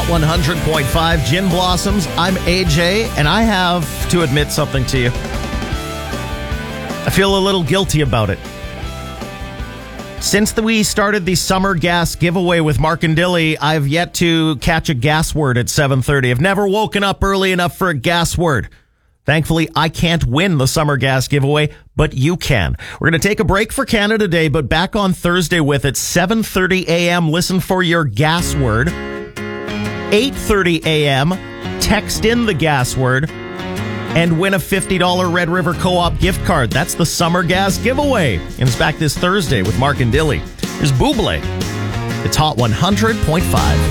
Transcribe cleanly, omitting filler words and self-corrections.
100.5 Gin Blossoms. I'm AJ, and I have to admit something to you. I feel a little guilty about it. Since we started the summer gas giveaway with Mark and Dilly, I've yet to catch a gas word at 7:30. I've never woken up early enough for a gas word. Thankfully, I can't win the summer gas giveaway, but you can. We're going to take a break for Canada Day, but back on Thursday with it, 7:30 a.m. Listen for your gas word. 8:30 a.m. Text in the gas word and win a $50 Red River Co-op gift card. That's the summer gas giveaway. And it's back this Thursday with Mark and Dilly. Here's Buble. It's Hot 100.5.